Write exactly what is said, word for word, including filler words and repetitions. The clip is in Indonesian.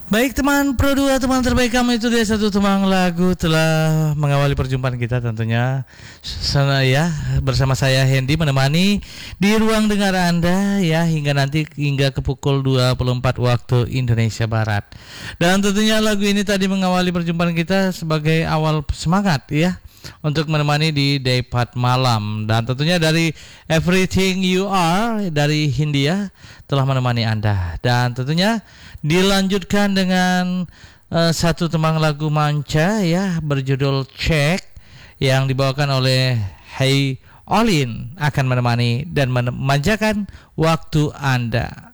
Baik teman Pro dua, teman terbaik kami, itu dia satu tembang lagu telah mengawali perjumpaan kita tentunya. Sana ya, bersama saya Hendy menemani di ruang dengar Anda ya hingga nanti hingga ke pukul dua puluh empat waktu Indonesia Barat. Dan tentunya lagu ini tadi mengawali perjumpaan kita sebagai awal semangat ya untuk menemani di Daypart malam. Dan tentunya dari Everything You Are dari Hindia telah menemani Anda. Dan tentunya dilanjutkan dengan uh, satu tembang lagu manca ya berjudul Check yang dibawakan oleh Hey Olin akan menemani dan memanjakan waktu Anda.